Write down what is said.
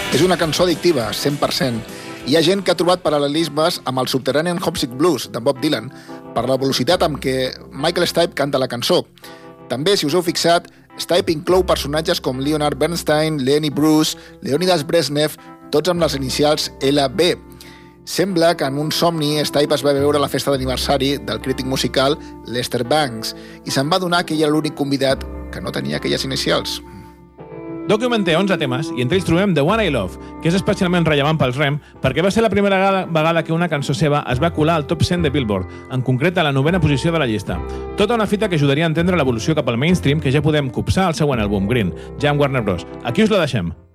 És una cançó addictiva, 100%. Hi ha gent que ha trobat paral·lelismes amb el Subterranean Homesick Blues de Bob Dylan per la velocitat amb què Michael Stipe canta la cançó. També, si us heu fixat, Stipe inclou personatges com Leonard Bernstein, Lenny Bruce, Leonidas Brezhnev, tots amb les inicials LB. Sembla que en un somni Stipe es va veure a la festa d'aniversari del crític musical Lester Bangs i se'n va adonar que ell era l'únic convidat que no tenia aquelles inicials. Document té 11 temes i entre ells trobem The One I Love, que és especialment rellevant pels Rem perquè va ser la primera vegada que una cançó seva es va colar al top 100 de Billboard, en concret a la 9ª posició de la llista. Tota una fita que ajudaria a entendre l'evolució cap al mainstream que ja podem copsar al següent àlbum, Green, ja amb Warner Bros. Aquí us la deixem.